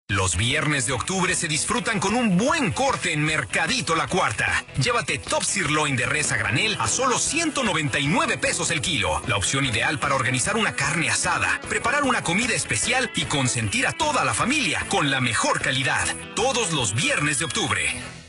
Los viernes de octubre se disfrutan con un buen corte en Mercadito La Cuarta. Llévate top sirloin de res a granel a solo 199 pesos el kilo. La opción ideal para organizar una carne asada, preparar una comida especial y consentir a toda la familia con la mejor calidad. Todos los viernes de octubre.